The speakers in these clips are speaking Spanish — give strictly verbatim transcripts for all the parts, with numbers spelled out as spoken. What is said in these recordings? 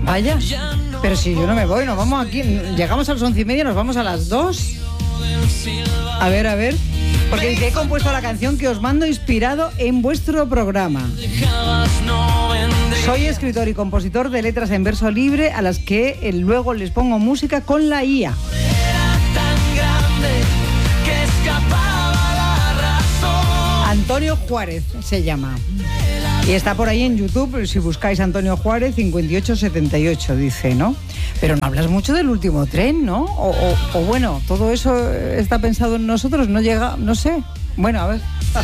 Vaya, pero si yo no me voy, nos vamos aquí, llegamos a las once y media, nos vamos a las dos. A ver, a ver, porque dice, he compuesto la canción que os mando inspirado en vuestro programa. Soy escritor y compositor de letras en verso libre a las que eh, luego les pongo música con la I A. Antonio Juárez se llama. Y está por ahí en YouTube, si buscáis Antonio Juárez, cincuenta y ocho setenta y ocho, dice, ¿no? Pero no hablas mucho del último tren, ¿no? O, o, o bueno, todo eso está pensado en nosotros, no llega, no sé. Bueno, a ver.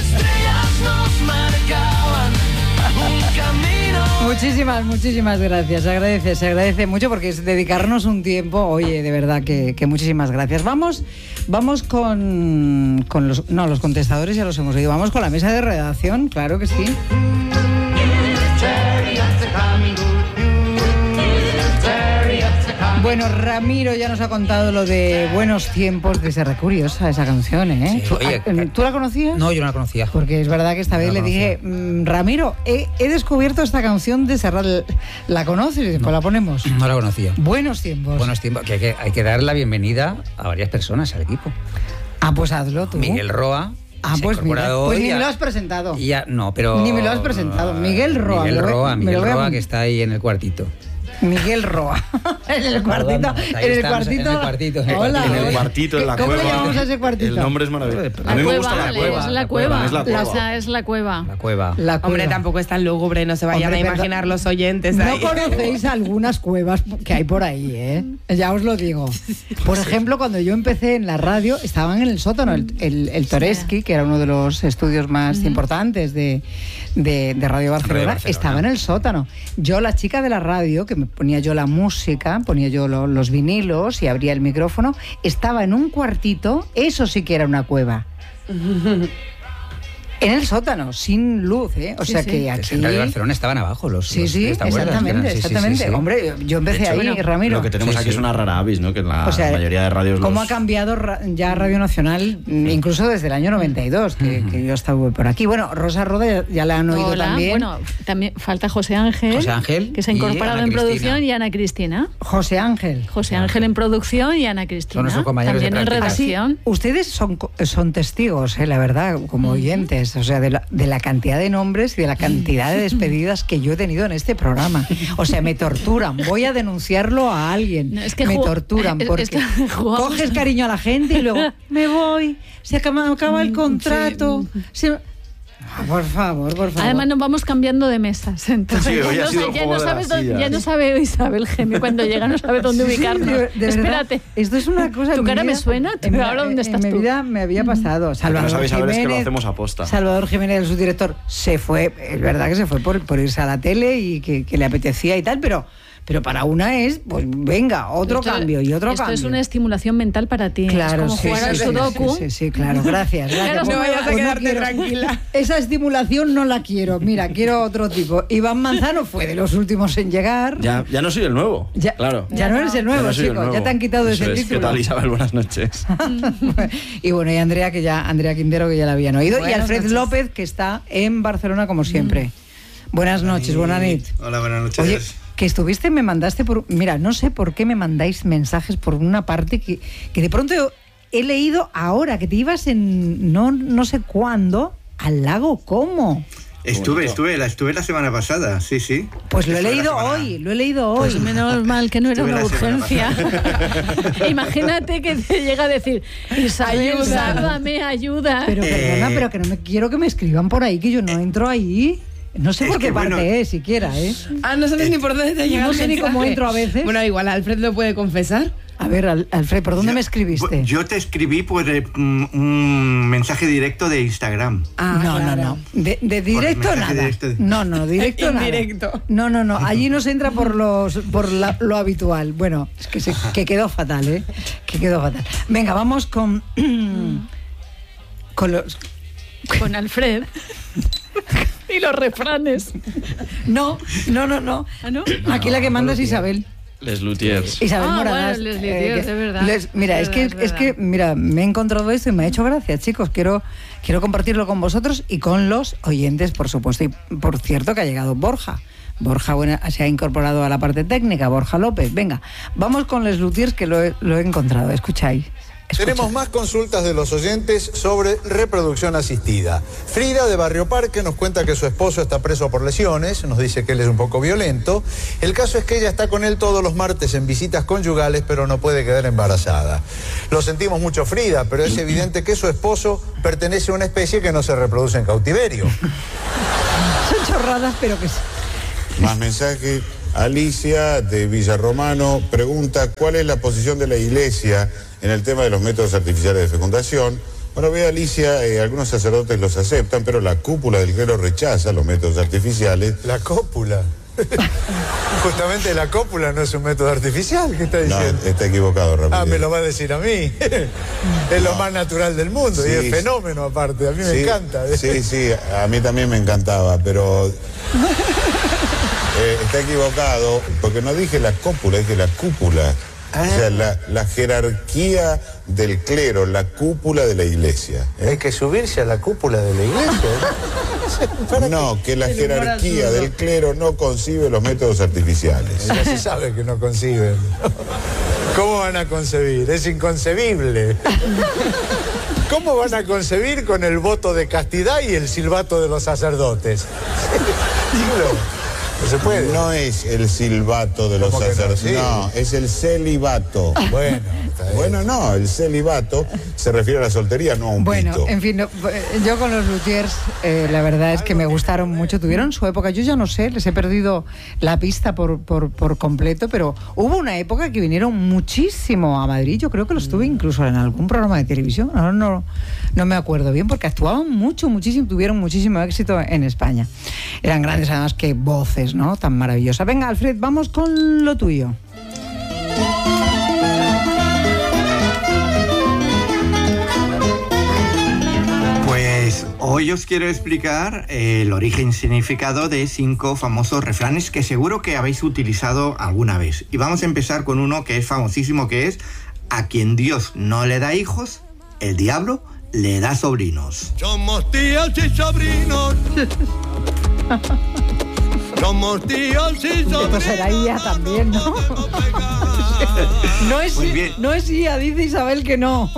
Muchísimas, muchísimas gracias. Se agradece, se agradece mucho porque es dedicarnos un tiempo. Oye, de verdad que, que muchísimas gracias. Vamos, vamos con, con los, no, los contestadores ya los hemos oído. Vamos con la mesa de redacción, claro que sí. Bueno, Ramiro ya nos ha contado lo de Buenos Tiempos, de ser curiosa esa canción, ¿eh? Sí, oye, ¿Tú, ¿Tú la conocías? No, yo no la conocía. Porque es verdad que esta vez no le dije, mmm, Ramiro, he, he descubierto esta canción de Serrat. ¿La conoces? Y después no, la ponemos. No la conocía. Buenos Tiempos. Buenos Tiempos, que hay, que hay que dar la bienvenida a varias personas al equipo. Ah, pues hazlo tú. Miguel Roa. Ah, pues mira, pues ni me lo has presentado. Ya, no, pero... Ni me lo has presentado. Miguel Roa. Miguel Roa, Miguel Roa, a... que está ahí en el cuartito. Miguel Roa. en el cuartito. En el cuartito. En el cuartito. Hola. En el cuartito, en la ¿Cómo cueva. ¿Cómo le llamamos a ese cuartito? El nombre es maravilloso. A mí me gusta la cueva. Es la cueva. Es la cueva. Esa es la cueva. La cueva. La cueva. Hombre, tampoco es tan lúgubre, no se vayan Hombre, a imaginar los oyentes ahí. No conocéis algunas cuevas que hay por ahí, ¿eh? Ya os lo digo. Por ejemplo, cuando yo empecé en la radio, estaban en el sótano, el, el, el Toreski, que era uno de los estudios más uh-huh. importantes de, de, de Radio Barcelona, Radio Barcelona, estaba en el sótano. Yo, la chica de la radio, que me ponía yo la música, ponía yo lo, los vinilos y abría el micrófono, estaba en un cuartito, eso sí que era una cueva. En el sótano, sin luz, ¿eh? O sí, sea sí. que aquí... En Radio Barcelona estaban abajo los... Sí, los, sí, exactamente, sí, exactamente. Sí, sí, sí. Hombre, yo empecé hecho, ahí, bueno, Ramiro. Lo que tenemos sí, aquí sí. es una rara avis, ¿no? Que en la o sea, mayoría de radios... ¿Cómo los... ha cambiado ya Radio Nacional, incluso desde el año noventa y dos, que, uh-huh. que yo estaba por aquí? Bueno, Rosa Roda ya, ya la han oído Hola, también. Bueno, también falta José Ángel, José Ángel que se ha incorporado en Cristina. producción, y Ana Cristina. José Ángel. José Ángel en producción y Ana Cristina. Son nuestros compañeros también de en redacción. Así, ustedes son, son testigos, ¿eh? La verdad, como oyentes, o sea, de la, de la cantidad de nombres y de la cantidad de despedidas que yo he tenido en este programa. O sea, me torturan. Voy a denunciarlo a alguien. No, es que me ju- torturan porque es que coges cariño a la gente y luego me voy, se acaba, acaba el contrato. Sí. Se... Ah, por favor, por favor. Además nos vamos cambiando de mesas. Entonces, sí, ya, no, ya, no sabes dónde, ya no sabe Isabel Gemio cuando llega, no sabe dónde sí, ubicarnos. De, de Espérate. Verdad, esto es una cosa... Tu cara vida, me suena, en, ahora dónde estás en tú. En mi vida me había pasado. Salvador no sabéis saber Jiménez, es que lo hacemos a posta. Salvador Jiménez, el subdirector, se fue, es verdad que se fue por, por irse a la tele y que, que le apetecía y tal, pero... Pero para una es, pues venga, otro esto, cambio y otro esto cambio. Esto es una estimulación mental para ti. Claro, es como sí, jugar sí, al sí, sudoku. Sí, sí, sí, claro, gracias. gracias. Claro, pues, no vayas pues a quedarte no quiero, tranquila. Esa estimulación no la quiero. Mira, quiero otro tipo. Iván Manzano fue de los últimos en llegar. Ya, ya no soy el nuevo, ya, claro. Ya, ya no eres el nuevo, no chico. Nuevo. Ya te han quitado Eso ese es. título. ¿Qué tal, Isabel? Buenas noches. Y bueno, y Andrea, que ya, Andrea Quintero, que ya la habían oído. Buenas y Alfred noches. López, que está en Barcelona como siempre. Mm. Buenas noches, buenas noches. Hola, buenas noches. Oye, que estuviste, me mandaste por... Mira, no sé por qué me mandáis mensajes por una parte que, que de pronto he leído ahora, que te ibas en no, no sé cuándo al lago Como. Estuve, estuve, la estuve la semana pasada, sí, sí. Pues lo he Estuve leído semana... hoy, lo he leído hoy. Pues menos mal que no era Estuve una urgencia. Imagínate que te llega a decir, Isabel, ayuda. sálvame, ayuda. Pero Eh... perdona, pero que no me quiero que me escriban por ahí, que yo no entro ahí. No sé es por qué parte bueno, es, siquiera, ¿eh? Ah, no sabes es... ni por dónde te ha llegado. No sé ni cómo entro a veces. Bueno, igual Alfred lo puede confesar. A ver, Alfred, ¿por dónde yo, me escribiste? Yo te escribí por eh, un mensaje directo de Instagram. Ah, no, claro. no, no. De, de directo nada. Directo de... No, no, directo nada. Indirecto. No, no, no. Allí no se entra por los por la, lo habitual. Bueno, es que, se, que quedó fatal, ¿eh? Que quedó fatal. Venga, vamos con... con los... Con Alfred. Y los refranes. No, no, no, no. ¿Ah, no? Aquí la que manda es Isabel. Les Luthiers. Isabel ah, Moradas. Bueno, Les Luthiers, eh, de verdad. Les, mira, es, es, que, verdad, es, es que, mira, me he encontrado esto y me ha hecho gracia, chicos. Quiero, quiero compartirlo con vosotros y con los oyentes, por supuesto. Y por cierto que ha llegado Borja. Borja buena, se ha incorporado a la parte técnica, Borja López. Venga, vamos con Les Luthiers, que lo he, lo he encontrado. Escucháis. Escucha. Tenemos más consultas de los oyentes sobre reproducción asistida. Frida de Barrio Parque nos cuenta que su esposo está preso por lesiones, nos dice que él es un poco violento. El caso es que ella está con él todos los martes en visitas conyugales, pero no puede quedar embarazada. Lo sentimos mucho, Frida, pero es evidente que su esposo pertenece a una especie que no se reproduce en cautiverio. Son chorradas, pero que sí. Más mensaje. Alicia de Villarromano pregunta cuál es la posición de la Iglesia en el tema de los métodos artificiales de fecundación. Bueno, ve Alicia, eh, algunos sacerdotes los aceptan, pero la cúpula del clero rechaza los métodos artificiales. La cópula. Justamente la cópula no es un método artificial, ¿qué está diciendo? No, está equivocado, Ramírez. Ah, me lo va a decir a mí. Es lo más natural del mundo, sí, y es fenómeno aparte, a mí sí, me encanta. Sí, sí, a mí también me encantaba, pero... Eh, está equivocado, porque no dije la cópula, dije la cúpula. Ah. O sea, la, la jerarquía del clero, la cúpula de la iglesia. ¿eh? Hay que subirse a la cúpula de la iglesia. No, que la jerarquía del clero no concibe los métodos artificiales. Ya se sabe que no conciben. ¿Cómo van a concebir? Es inconcebible. ¿Cómo van a concebir con el voto de castidad y el silbato de los sacerdotes? Dilo. No se puede. No es el silbato de los sacerdotes, no, sí. no, es el celibato. Bueno, bueno, no, el celibato se refiere a la soltería, no a un bueno, pito. En fin, no, yo con los Luthiers, eh, la verdad es que me gustaron mucho, tuvieron su época, yo ya no sé, les he perdido la pista por, por, por completo, pero hubo una época que vinieron muchísimo a Madrid, yo creo que los tuve incluso en algún programa de televisión, ahora no, no me acuerdo bien, porque actuaban mucho, muchísimo, tuvieron muchísimo éxito en España. Eran grandes, además, que voces, ¿no? Tan maravillosa. Venga, Alfred, vamos con lo tuyo. Pues hoy os quiero explicar el origen y significado de cinco famosos refranes que seguro que habéis utilizado alguna vez. Y vamos a empezar con uno que es famosísimo, que es: a quien Dios no le da hijos, el diablo le da sobrinos. Somos tíos y sobrinos. Somos tíos y sobrinos. Esto será I A también, ¿no? No es, no es I A, dice Isabel que no.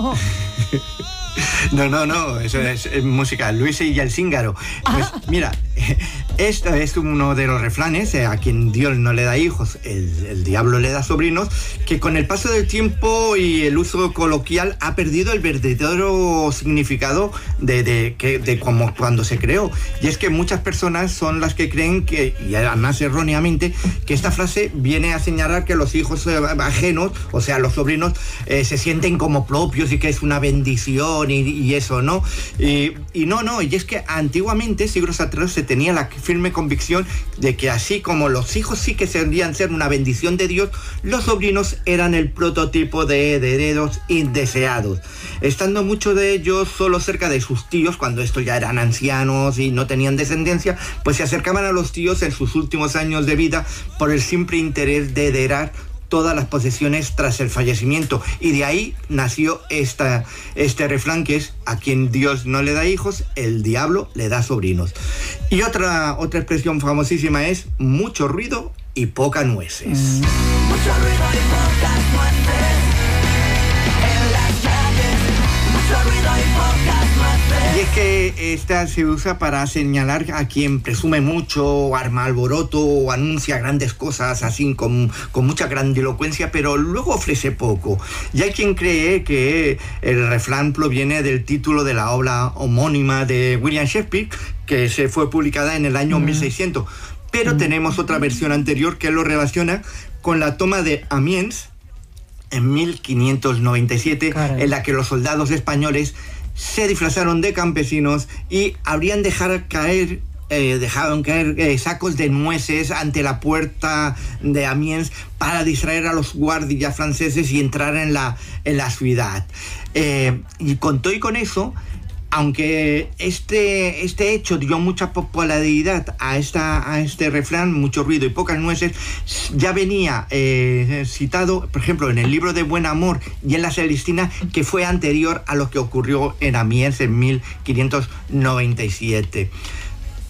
No, no, no, eso es, es música. Luis y el Cíngaro. Pues mira, esto es uno de los refranes, eh, a quien Dios no le da hijos, el, el diablo le da sobrinos, que con el paso del tiempo y el uso coloquial ha perdido el verdadero significado de, de, de, de como cuando se creó. Y es que muchas personas son las que creen que, y además erróneamente, que esta frase viene a señalar que los hijos ajenos, o sea, los sobrinos, eh, se sienten como propios y que es una bendición y, y eso, ¿no? Y, y no, no, y es que antiguamente, siglos atrás, se tenía la firme convicción de que así como los hijos sí que debían ser una bendición de Dios, los sobrinos eran el prototipo de herederos indeseados, estando muchos de ellos solo cerca de sus tíos cuando estos ya eran ancianos y no tenían descendencia, pues se acercaban a los tíos en sus últimos años de vida por el simple interés de heredar todas las posesiones tras el fallecimiento, y de ahí nació esta, este refrán que es: a quien Dios no le da hijos, el diablo le da sobrinos. Y otra, otra expresión famosísima es: mucho ruido y pocas nueces. Mm. Mucho ruido y pocas nueces en las calles, mucho ruido y pocas nueces. Y es que esta se usa para señalar a quien presume mucho, o arma alboroto, o anuncia grandes cosas así con, con mucha grandilocuencia, pero luego ofrece poco. Y hay quien cree que el refrán proviene del título de la obra homónima de William Shakespeare, que se fue publicada en el año mm. mil seiscientos. Pero mm. tenemos otra versión anterior que lo relaciona con la toma de Amiens en mil quinientos noventa y siete, Caray. En la que los soldados españoles se disfrazaron de campesinos y habrían dejado caer, eh, dejaron caer eh, sacos de nueces ante la puerta de Amiens para distraer a los guardias franceses y entrar en la, en la ciudad. Eh, y con todo y con eso, aunque este, este hecho dio mucha popularidad a, esta, a este refrán, mucho ruido y pocas nueces, ya venía eh, citado, por ejemplo, en el libro de Buen Amor y en la Celestina, que fue anterior a lo que ocurrió en Amiens en mil quinientos noventa y siete.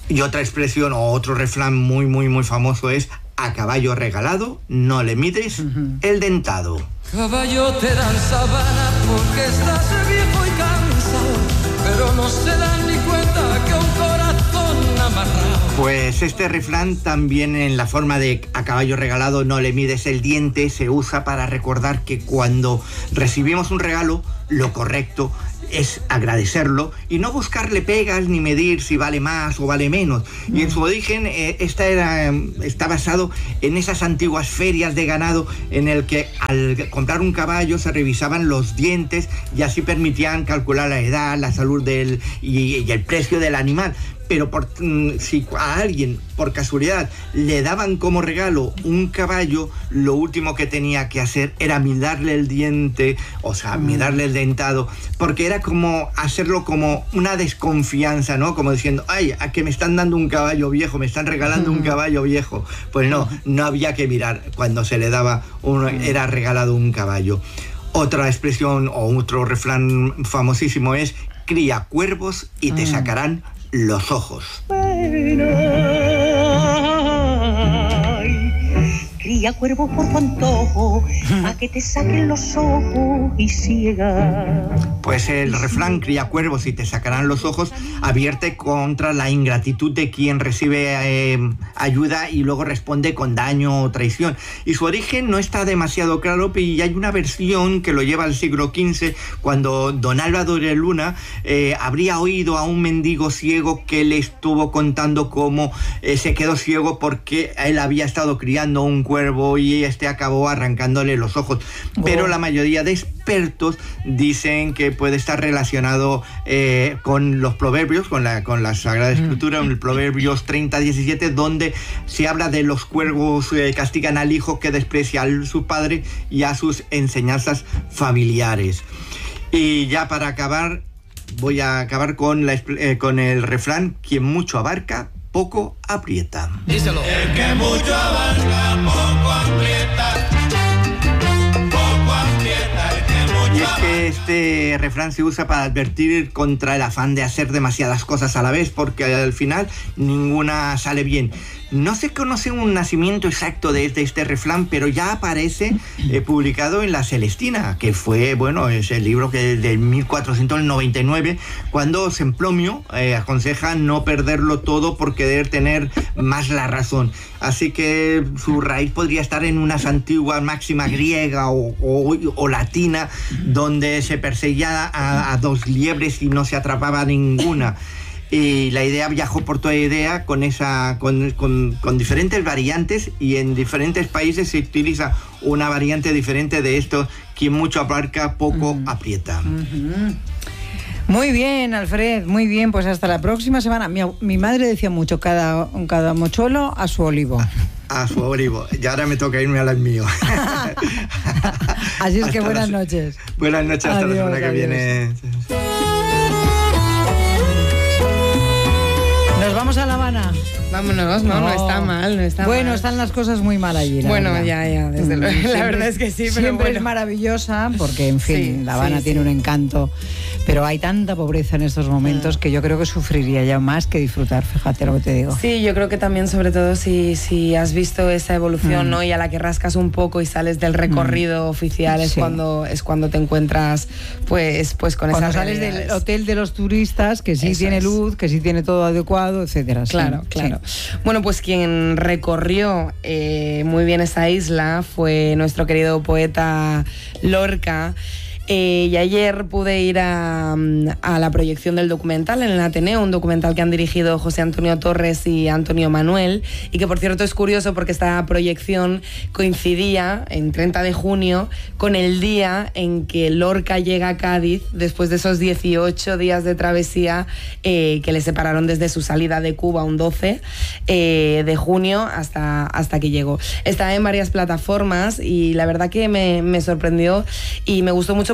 Y otra expresión o otro refrán muy, muy, muy famoso es: a caballo regalado no le mides uh-huh. el dentado. Caballo te dan sabana porque estás viejo y cansado, pero no se dan ni cuenta que un corazón amarrado. Pues este refrán también, en la forma de a caballo regalado no le mides el diente, se usa para recordar que cuando recibimos un regalo, lo correcto es agradecerlo y no buscarle pegas ni medir si vale más o vale menos. Y en su origen eh, esta era, está basado en esas antiguas ferias de ganado en el que al comprar un caballo se revisaban los dientes y así permitían calcular la edad, la salud del, y, y el precio del animal. Pero por, si a alguien por casualidad le daban como regalo un caballo, lo último que tenía que hacer era mirarle el diente, o sea, mirarle el dentado, porque era como hacerlo como una desconfianza, ¿no? Como diciendo, ay, a que me están dando un caballo viejo, me están regalando un caballo viejo. Pues no, no había que mirar cuando se le daba, un, era regalado un caballo. Otra expresión o otro refrán famosísimo es: cría cuervos y te sacarán los ojos. Cría cuervos por tu antojo, a que te saquen los ojos y ciega. Pues el refrán cría cuervos y te sacarán los ojos advierte contra la ingratitud de quien recibe eh, ayuda y luego responde con daño o traición. Y su origen no está demasiado claro, y hay una versión que lo lleva al siglo quince, cuando don Álvaro de Luna eh, habría oído a un mendigo ciego que le estuvo contando cómo eh, se quedó ciego porque él había estado criando un cuervo y este acabó arrancándole los ojos. Oh. Pero la mayoría de expertos dicen que puede estar relacionado eh, con los proverbios, con la, con la Sagrada Escritura, en el Proverbios treinta diecisiete, donde se habla de los cuervos eh, castigan al hijo que desprecia a su padre y a sus enseñanzas familiares. Y ya para acabar, voy a acabar con, la, eh, con el refrán: quien mucho abarca, poco aprieta. Díselo. El que mucho abarca, poco aprieta. Poco aprieta, el que mucho. Y es que este refrán se usa para advertir contra el afán de hacer demasiadas cosas a la vez, porque al final ninguna sale bien. No se conoce un nacimiento exacto de este, este refrán, pero ya aparece eh, publicado en La Celestina, que fue, bueno, es el libro que de mil cuatrocientos noventa y nueve, cuando Sempronius eh, aconseja no perderlo todo por querer tener más la razón. Así que su raíz podría estar en unas antiguas máximas griega o, o, o latina, donde se perseguía a, a dos liebres y no se atrapaba ninguna. Y la idea viajó por toda idea con, esa, con, con, con diferentes variantes, y en diferentes países se utiliza una variante diferente de esto: quien mucho abarca, poco uh-huh. aprieta. Uh-huh. Muy bien, Alfred, muy bien. Pues hasta la próxima semana. Mi, mi madre decía mucho: cada, cada mocholo a su olivo. A, a su olivo. Y ahora me toca irme al mío. Así es que hasta buenas la, noches. Buenas noches, hasta adiós, la semana que adiós. viene. ¿Nos vamos a La Habana? Vámonos, no, no, no está mal, no está bueno, mal. están las cosas muy mal allí. Bueno, verdad. ya, ya, desde luego. Siempre, la verdad es que sí, pero siempre bueno. es maravillosa, porque, en fin, sí, La Habana sí, tiene sí. un encanto, pero hay tanta pobreza en estos momentos que yo creo que sufriría ya más que disfrutar, fíjate lo que te digo. Sí, yo creo que también, sobre todo, si, si has visto esa evolución, mm. ¿no? Y a la que rascas un poco y sales del recorrido mm. oficial, es, sí. cuando, es cuando te encuentras, pues, pues con cuando esas sales realidades. del hotel de los turistas, que sí Eso tiene es. luz, que sí tiene todo adecuado, etcétera. Claro, sí, claro. Sí. Bueno, pues quien recorrió eh, muy bien esa isla fue nuestro querido poeta Lorca. Eh, y ayer pude ir a, a la proyección del documental en el Ateneo, un documental que han dirigido José Antonio Torres y Antonio Manuel, y que por cierto es curioso porque esta proyección coincidía en treinta de junio con el día en que Lorca llega a Cádiz después de esos dieciocho días de travesía eh, que le separaron desde su salida de Cuba un doce eh, de junio hasta, hasta que llegó. Está en varias plataformas y la verdad que me, me sorprendió y me gustó mucho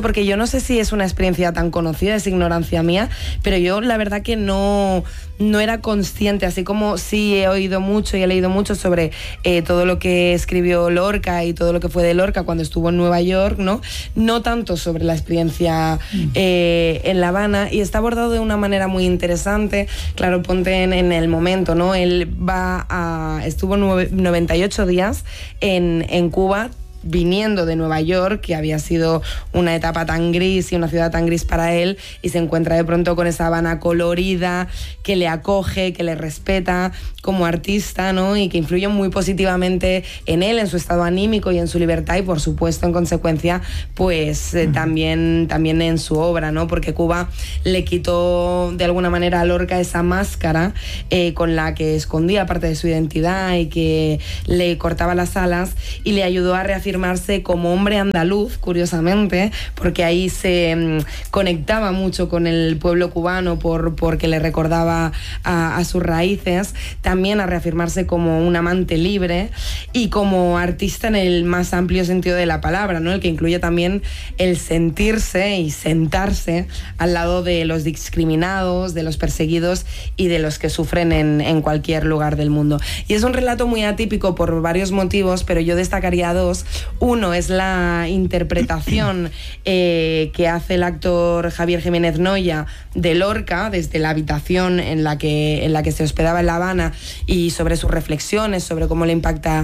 porque yo no sé si es una experiencia tan conocida, es ignorancia mía, pero yo la verdad que no, no era consciente, así como sí he oído mucho y he leído mucho sobre eh, todo lo que escribió Lorca y todo lo que fue de Lorca cuando estuvo en Nueva York, ¿no? No tanto sobre la experiencia eh, en La Habana, y está abordado de una manera muy interesante. Claro, ponte en, en el momento, ¿no? Él va a, estuvo nueve, noventa y ocho días en, en Cuba, viniendo de Nueva York, que había sido una etapa tan gris y una ciudad tan gris para él, y se encuentra de pronto con esa Habana colorida que le acoge, que le respeta como artista, ¿no? Y que influye muy positivamente en él, en su estado anímico y en su libertad, y por supuesto en consecuencia pues eh, también, también en su obra, ¿no? Porque Cuba le quitó de alguna manera a Lorca esa máscara eh, con la que escondía parte de su identidad y que le cortaba las alas, y le ayudó a reafirmarse como hombre andaluz, curiosamente, porque ahí se mmm, conectaba mucho con el pueblo cubano por, porque le recordaba a, a sus raíces, también a reafirmarse como un amante libre y como artista en el más amplio sentido de la palabra, ¿no? El que incluye también el sentirse y sentarse al lado de los discriminados, de los perseguidos y de los que sufren en, en cualquier lugar del mundo. Y es un relato muy atípico por varios motivos, pero yo destacaría dos. Uno es la interpretación eh, que hace el actor Javier Jiménez Noya de Lorca desde la habitación en la que, en la que se hospedaba en La Habana, y sobre sus reflexiones, sobre cómo le impacta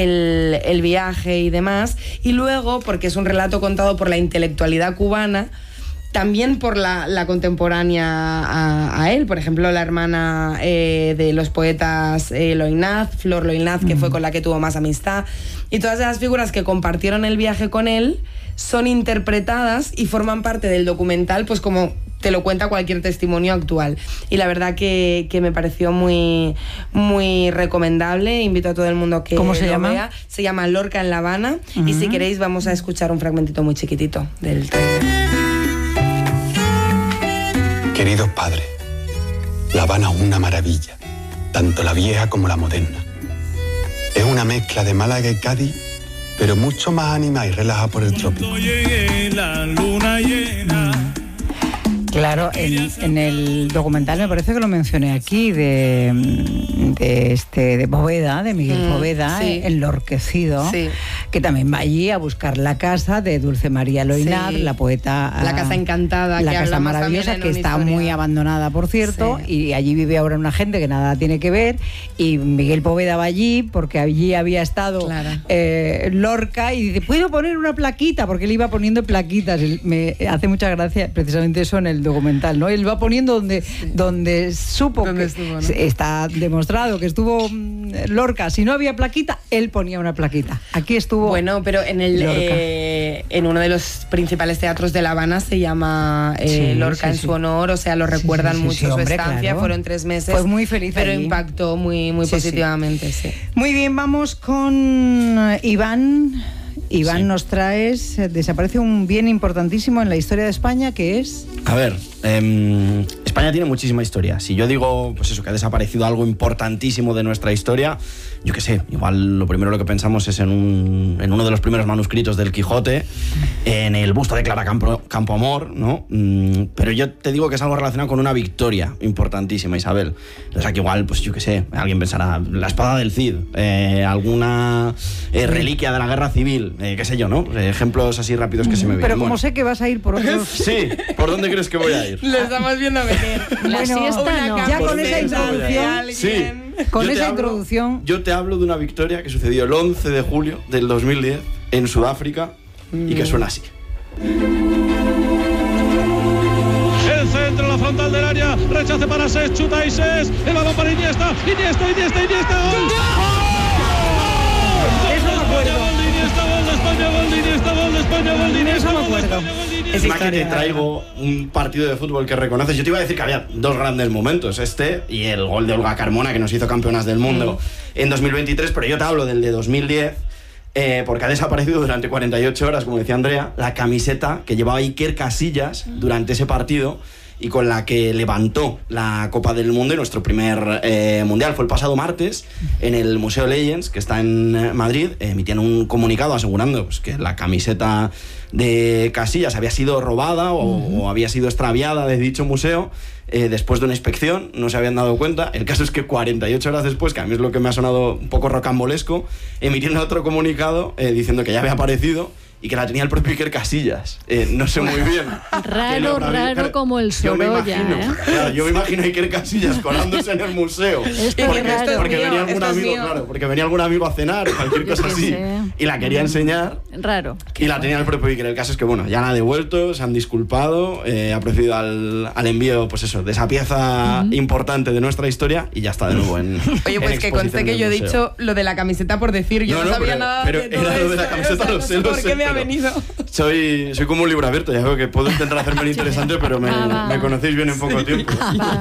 el, el viaje y demás. Y luego, porque es un relato contado por la intelectualidad cubana, también por la, la contemporánea a, a él, por ejemplo, la hermana eh, de los poetas eh, Loynaz, Flor Loynaz, que mm. fue con la que tuvo más amistad, y todas esas figuras que compartieron el viaje con él son interpretadas y forman parte del documental, pues como te lo cuenta cualquier testimonio actual. Y la verdad que, que me pareció muy, muy recomendable. Invito a todo el mundo que ¿Cómo se lo llama? vea. Se llama Lorca en La Habana. Uh-huh. Y si queréis vamos a escuchar un fragmentito muy chiquitito del trailer. Queridos padres, La Habana es una maravilla, tanto la vieja como la moderna. Es una mezcla de Málaga y Cádiz, pero mucho más ánima y relajada por el trópico. La luna llena. Claro, en, en el documental me parece que lo mencioné aquí, de, de este de Poveda, de Miguel mm, Poveda, sí. Enlorquecido, sí. que también va allí a buscar la casa de Dulce María Loynaz, sí. la poeta... La casa encantada, la que casa maravillosa, que está historia. muy abandonada, por cierto, sí. y allí vive ahora una gente que nada tiene que ver, y Miguel Poveda va allí porque allí había estado claro. eh, Lorca, y dice, ¿puedo poner una plaquita? Porque él iba poniendo plaquitas. Me hace mucha gracia precisamente eso en el documental, ¿no? Él va poniendo donde, sí. donde supo ¿Dónde que estuvo, ¿no? está demostrado que estuvo Lorca. Si no había plaquita, él ponía una plaquita. Aquí estuvo. Bueno, pero en el eh, en uno de los principales teatros de La Habana se llama eh, sí, Lorca sí, en sí. su honor, o sea, lo recuerdan sí, sí, sí, mucho sí, hombre, su estancia, claro. fueron tres meses. Fue muy feliz pero allí. impactó muy, muy sí, positivamente, sí. sí. Muy bien, vamos con Iván. Iván, sí. nos traes, desaparece un bien importantísimo en la historia de España, que es... A ver, eh, España tiene muchísima historia. Si yo digo, pues eso, que ha desaparecido algo importantísimo de nuestra historia, yo qué sé, igual lo primero lo que pensamos es en, un, en uno de los primeros manuscritos del Quijote, en el busto de Clara Campo, Campoamor, ¿no? Mm, pero yo te digo que es algo relacionado con una victoria importantísima, Isabel. O sea, que igual, pues yo qué sé, alguien pensará, la espada del Cid, eh, alguna eh, reliquia de la guerra civil, eh, qué sé yo, ¿no? Eh, ejemplos así rápidos que se me vienen. Pero como bueno. sé que vas a ir por otros... Sí, ¿por dónde crees que voy a ir? Lo estamos viendo venir. La bueno, siesta, no. Ya con esa introducción... Sí. Con yo esa hablo, introducción... Yo te hablo de una victoria que sucedió el once de julio del dos mil diez en Sudáfrica mm. y que suena así. El centro, la frontal del área, rechace para Ses, chuta y Ses, el balón para Iniesta, Iniesta, Iniesta, Iniesta, gol. ¡Gol! Eso me acuerdo. Gol de Iniesta, gol de España, gol de Iniesta, gol de España, gol de Iniesta, Eso me acuerdo. Es más que te traigo un partido de fútbol que reconoces. Yo te iba a decir que había dos grandes momentos, este y el gol de Olga Carmona, que nos hizo campeonas del mundo mm. en dos mil veintitrés, pero yo te hablo del de dos mil diez, eh, porque ha desaparecido durante cuarenta y ocho horas, como decía Andrea, la camiseta que llevaba Iker Casillas durante ese partido, y con la que levantó la Copa del Mundo y nuestro primer eh, mundial. Fue el pasado martes en el Museo Legends, que está en Madrid, emitían un comunicado asegurando pues, que la camiseta de Casillas había sido robada o, uh-huh. o había sido extraviada de dicho museo. Eh, después de una inspección, no se habían dado cuenta. El caso es que cuarenta y ocho horas después, que a mí es lo que me ha sonado un poco rocambolesco, emitieron otro comunicado eh, diciendo que ya había aparecido y que la tenía el propio Iker Casillas. Eh, no sé muy bien. Raro, raro como el Sorolla, yo me imagino, ¿eh? Claro, yo me imagino a Iker Casillas colándose en el museo. Esto porque, es raro. porque venía algún Esto es amigo, mío. claro, porque venía algún amigo a cenar o cualquier cosa que así. sé. Y la quería enseñar. Raro. Y la tenía el propio Iker. El caso es que, bueno, ya la ha devuelto, se han disculpado, eh, ha procedido al, al envío, pues eso, de esa pieza uh-huh. importante de nuestra historia y ya está de nuevo en. Oye, pues en que conste que yo he museo. dicho lo de la camiseta por decir, yo no, No, no, sabía pero- nada pero de todo era lo de la esto, camiseta, o sea, lo no sé, sé lo por sé, qué me ha pero- venido. Soy, soy como un libro abierto, ya veo que puedo intentar hacerme el interesante, pero me, Ah, va. me conocéis bien en poco tiempo.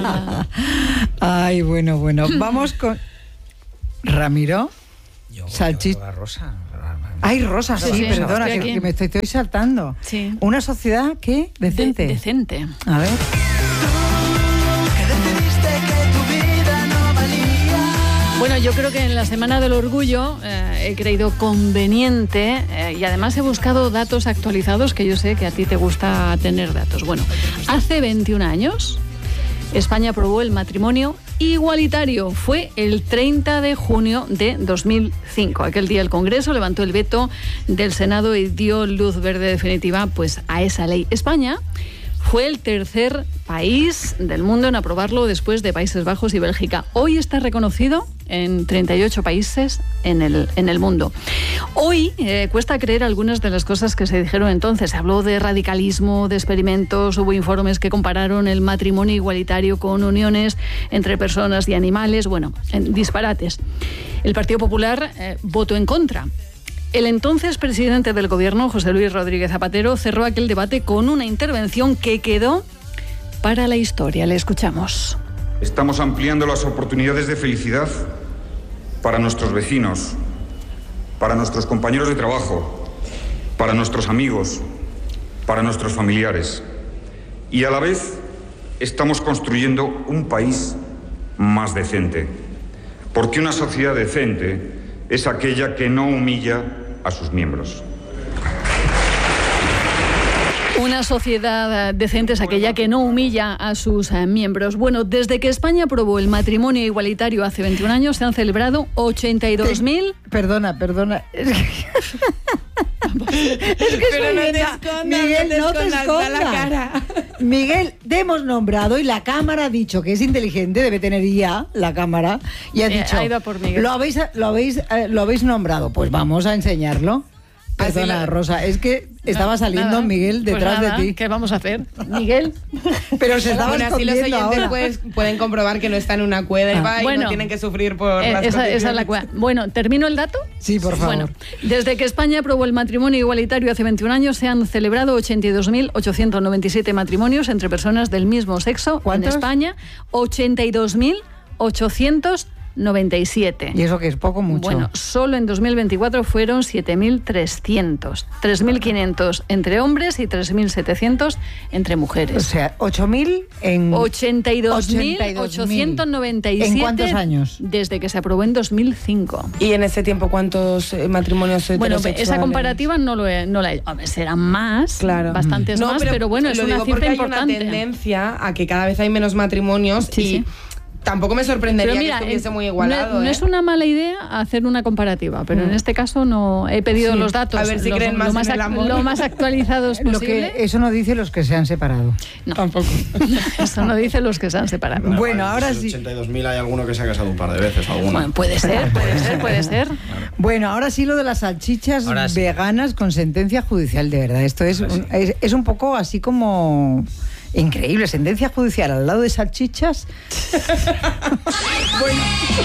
Ay, bueno, bueno. Vamos con Ramiro. Yo, Salchi- yo, a Rosa. Ay, Rosa, sí, Sí, sí, perdona, estoy que, aquí. que me estoy, estoy saltando. Sí. Una sociedad, ¿qué? Decente. De- decente. A ver. Bueno, yo creo que en la Semana del Orgullo eh, he creído conveniente eh, y además he buscado datos actualizados, que yo sé que a ti te gusta tener datos. Bueno, hace veintiún años España aprobó el matrimonio igualitario. Fue el treinta de junio de dos mil cinco. Aquel día el Congreso levantó el veto del Senado y dio luz verde definitiva pues, a esa ley. España fue el tercer país del mundo en aprobarlo después de Países Bajos y Bélgica. Hoy está reconocido en treinta y ocho países en el, en el mundo. Hoy eh, cuesta creer algunas de las cosas que se dijeron entonces. Se habló de radicalismo, de experimentos, hubo informes que compararon el matrimonio igualitario con uniones entre personas y animales, bueno, en disparates. El Partido Popular eh, votó en contra. El entonces presidente del gobierno, José Luis Rodríguez Zapatero, cerró aquel debate con una intervención que quedó para la historia. Le escuchamos. Estamos ampliando las oportunidades de felicidad para nuestros vecinos, para nuestros compañeros de trabajo, para nuestros amigos, para nuestros familiares. Y a la vez estamos construyendo un país más decente. Porque una sociedad decente es aquella que no humilla a sus miembros. Una sociedad decente es aquella que no humilla a sus eh, miembros. Bueno, desde que España aprobó el matrimonio igualitario hace veintiún años, se han celebrado ochenta y dos mil... Perdona, perdona. Es que, es que Pero soy no te linda. escondas, Miguel, no te no te escondas, da la escondas. cara. Miguel, te hemos nombrado y la cámara ha dicho que es inteligente, debe tener ya la cámara, y ha Eh, dicho, ha ido a por Miguel. lo habéis, lo habéis, eh, lo habéis nombrado, pues vamos a enseñarlo. Perdona, Así lo- Rosa, es que estaba saliendo Nada, Miguel pues detrás nada, de ti. ¿Qué vamos a hacer? Miguel. Pero se estaba Bueno, así los escondiendo oyentes ahora. pues, pueden comprobar que no está en una cueva Ah. y Bueno. no tienen que sufrir por Eh, las esa, esa es la condiciones. cueva. Bueno, ¿termino el dato? Sí, por favor. Bueno, desde que España aprobó el matrimonio igualitario hace veintiún años, se han celebrado ochenta y dos mil ochocientos noventa y siete matrimonios entre personas del mismo sexo. ¿Cuántos? En España, ochenta y dos mil ochocientos noventa y siete. Y eso que es poco, mucho. Bueno, solo en dos mil veinticuatro fueron siete mil trescientos. tres mil quinientos entre hombres y tres mil setecientos entre mujeres. O sea, ocho mil en... ochenta y dos mil ochocientos noventa y siete. ¿En cuántos años? Desde que se aprobó en dos mil cinco. ¿Y en ese tiempo cuántos eh, matrimonios Bueno, heterosexuales? esa comparativa no, lo he, no la he... Hombre, serán más, Claro. bastantes No, más, pero, bueno, es lo una digo cifra porque hay importante. una tendencia a que cada vez hay menos matrimonios Sí, y sí. tampoco me sorprendería Pero mira, que estuviese en- muy igualado. no, no ¿eh? es una mala idea hacer una comparativa, pero Mm. en este caso no he pedido Sí. los datos A ver si los- creen lo, más más en el ac- amor. lo más actualizados Lo posible. que eso no dice los que se han separado. No. Tampoco. Eso no dice los que se han separado. Bueno, ahora Pues sí. ochenta y dos mil hay alguno que se ha casado un par de veces, alguno. Bueno, puede ser, puede ser, puede ser. Bueno, ahora sí lo de las salchichas Ahora sí. veganas con sentencia judicial, de verdad. Esto es, un- es, es un poco así como increíble. Sentencia judicial al lado de salchichas. Bueno.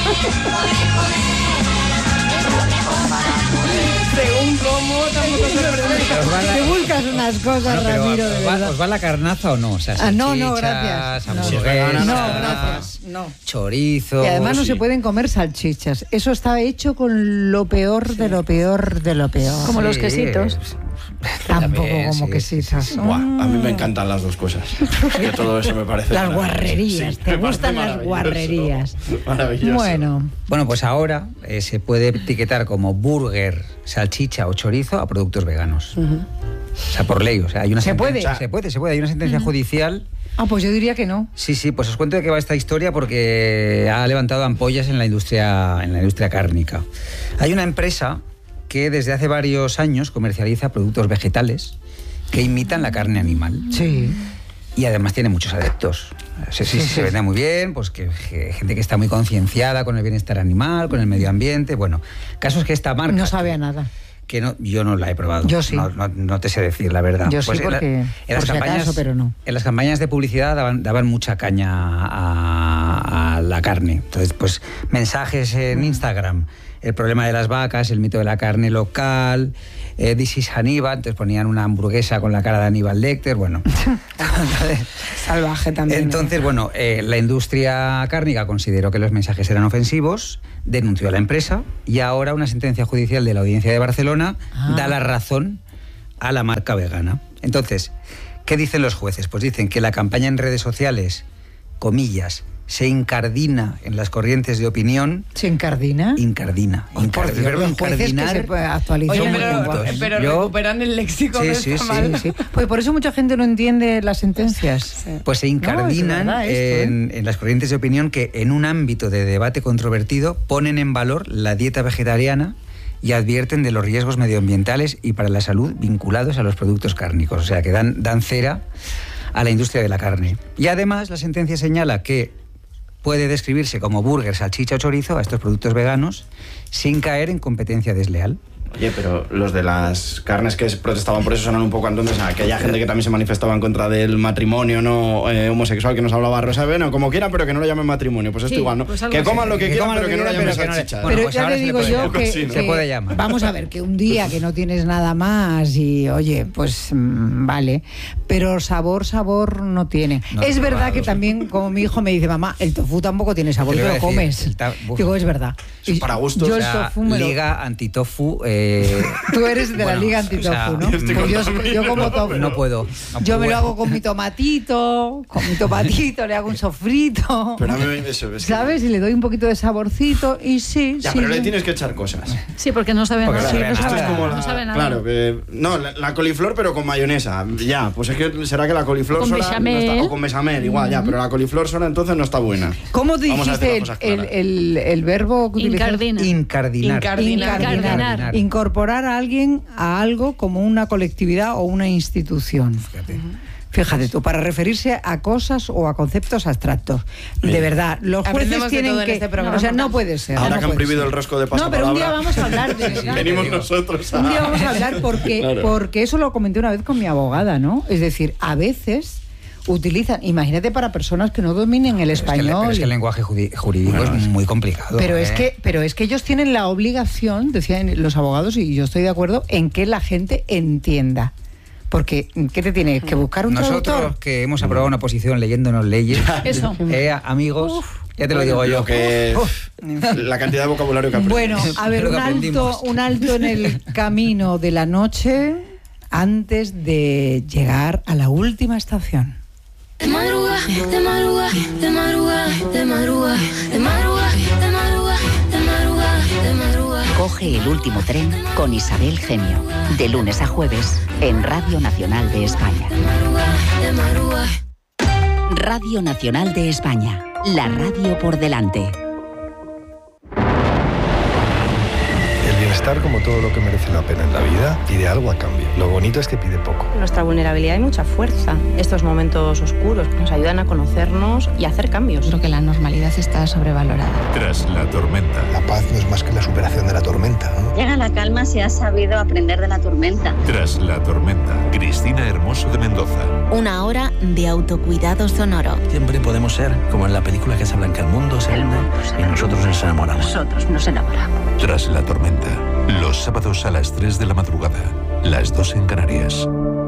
Según cómo, tampoco sorprende. Os va la- Te buscas unas cosas, Bueno, pero Ramiro, ¿os de va, verdad. os va la carnaza o no? O sea, Ah, no, no, salchichas, gracias. No. hamburguesas, No, gracias. No. chorizo. Y además no sí. se pueden comer salchichas. Eso está hecho con lo peor de lo peor de lo peor. Como los Sí, quesitos. Tampoco También, como sí, que sí. esas- Buah, a mí me encantan las dos cosas. Es que todo eso me parece Las maravilloso. guarrerías, Sí, te me gustan parece las maravilloso. guarrerías. Maravilloso. Bueno, Bueno, pues ahora eh, se puede etiquetar como burger, salchicha o chorizo a productos veganos. O sea, por ley. O sea, hay una ¿Se puede? sentencia- Se puede, se puede. Hay una sentencia judicial. ah, pues yo diría que no. Sí, sí, pues os cuento de qué va esta historia porque ha levantado ampollas en la industria, en la industria cárnica. Hay una empresa que desde hace varios años comercializa productos vegetales que imitan la carne animal. Sí. Y además tiene muchos adeptos. Sí, sí, sí, se vende muy bien, pues que, que gente que está muy concienciada con el bienestar animal, con el medio ambiente. Bueno, caso es que esta marca... No sabe a nada. Que no, yo no la he probado. Yo sí. No, no, no te sé decir la verdad. Yo sí, en la- porque- en las por si campañas, acaso, pero no. En las campañas de publicidad daban, daban mucha caña a, a la carne. Entonces, pues mensajes en Instagram, el problema de las vacas, el mito de la carne local, eh, This is Hannibal, entonces ponían una hamburguesa con la cara de Aníbal Lecter, bueno. Salvaje también. Entonces, bueno, eh, la industria cárnica consideró que los mensajes eran ofensivos, denunció a la empresa y ahora una sentencia judicial de la Audiencia de Barcelona Ah. da la razón a la marca vegana. Entonces, ¿qué dicen los jueces? Pues dicen que la campaña en redes sociales, comillas, se incardina en las corrientes de opinión. ¿Se incardina? Incardina. Ay, por Incar- Dios, el verbo los jueces que incardinar- se puede actualizar. Oye, Son pero, muy cultos. pero Yo- recuperan el léxico Sí, de sí, esta sí, mal. Sí. Pues por eso mucha gente no entiende las sentencias. Pues se incardinan No, es verdad esto, ¿eh? en, en las corrientes de opinión que en un ámbito de debate controvertido ponen en valor la dieta vegetariana y advierten de los riesgos medioambientales y para la salud vinculados a los productos cárnicos. O sea, que dan, dan cera a la industria de la carne. Y además la sentencia señala que puede describirse como burger, salchicha o chorizo a estos productos veganos sin caer en competencia desleal. Oye, pero los de las carnes que protestaban por eso sonan un poco entonces a aquella gente que también se manifestaba en contra del matrimonio no eh, homosexual que nos hablaba Rosa, bueno, como quieran, pero que no lo llamen matrimonio. Pues esto Sí, igual, ¿no? pues algo que así. coman lo que, Que quieran, coman lo pero que, que no lo quieran, llamen pero que no le- salchicha. Bueno, Pero pues ya ahora te se le digo puede yo llamar. que, Sí, ¿no? Se que- puede llamar. Vamos a ver, que un día que no tienes nada más y, oye, pues mm, vale, pero sabor, sabor no tiene. No, es no, verdad claro. que también, como mi hijo me dice, mamá, el tofu tampoco tiene sabor, Te te lo lo iba a decir, comes. el ta- uf. Digo, es verdad. Es Y para gustos. Yo O el sea, tofu me lo- liga antitofu. Eh, Tú eres de la bueno, liga o antitofu, sea, ¿no? estoy Pues yo, contigo. yo como tofu. no puedo. no Yo me puedo. lo hago con mi tomatito, con mi tomatito, le hago un sofrito. Pero a mí eso es que- ¿Sabes? Y le doy un poquito de saborcito y sí, Ya, sí. pero le sí. tienes que echar cosas. Sí, porque no sabe Porque nada. no sabe Sí, nada. Esto es como no la, sabe nada. claro, que no, la, la coliflor pero con mayonesa. Ya, pues es que será que la coliflor Con sola no bechamel. está, o con bechamel igual, ya, pero la coliflor sola entonces no está buena. ¿Cómo te Vamos a decir dijiste las el, cosas el, claras. el, el verbo que utilizas? Incardina. Incardinar. Incardinar. Incardinar. Incorporar a alguien a algo como una colectividad o una institución. Fíjate. Fíjate tú, para referirse a cosas o a conceptos abstractos. De verdad, los jueces Aprendemos de tienen todo en que... este programa. O sea, no puede ser. Ahora no que han puede prohibido ser. el rosco de No, pero un día pasapalabra, vamos a hablar de verdad. venimos nosotros a... Un día vamos a hablar porque, Claro. porque eso lo comenté una vez con mi abogada, ¿no? Es decir, a veces utilizan, imagínate para personas que no dominen el Pero es que el- español. pero es que el lenguaje judi- jurídico Bueno, es muy complicado. Pero es ¿eh? que, pero es que ellos tienen la obligación, decían los abogados, y yo estoy de acuerdo, en que la gente entienda. Porque, ¿qué te tiene que buscar un Nosotros traductor? que hemos aprobado una posición leyéndonos leyes, Eso. eh, amigos, ya te lo digo yo. Lo que, la cantidad de vocabulario que aprendes. Bueno, a ver, Lo un que alto, aprendimos. un alto en el camino de la noche antes de llegar a la última estación. De madruga, de madruga, de madruga, de madruga, de madruga, de madruga, de madruga, de madruga. Coge el último tren con Isabel Genio, de lunes a jueves en Radio Nacional de España. De madruga. Radio Nacional de España, la radio por delante. El bienestar, como todo lo que merece la pena en la vida, pide algo a cambio. Lo bonito es que pide poco. En nuestra vulnerabilidad hay mucha fuerza. Estos momentos oscuros nos ayudan a conocernos y a hacer cambios. Creo que la normalidad está sobrevalorada. Tras la tormenta. La paz no es más que la superación de la tormenta, ¿no? Llega la calma si has sabido aprender de la tormenta. Tras la tormenta. Cristina Hermoso de Mendoza. Una hora de autocuidado sonoro. Siempre podemos ser como en la película Casablanca. El mundo se hunde y nosotros nos enamoramos. Nosotros nos enamoramos. Tras la tormenta. Los sábados a las tres de la madrugada. Las dos en Canarias.